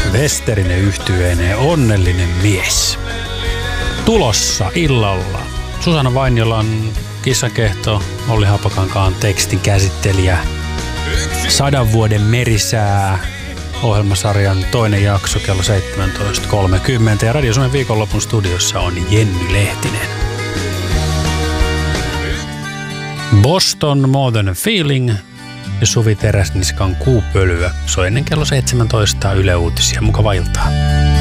Westerinen yhtyeineen Onnellinen mies. Tulossa illalla Susanna Vainiolan Kissakehto, Olli Haapakankaan tekstin käsittelijä, 100 vuoden merisää ohjelmasarjan toinen jakso kello 17.30 ja Radio Suomen viikonlopun studiossa on Jenny Lehtinen. Boston More Than a Feeling ja Suvi Teräsniskan Kuupölyä soi ennen kello 17 Yle Uutisia. Mukavaa iltaa.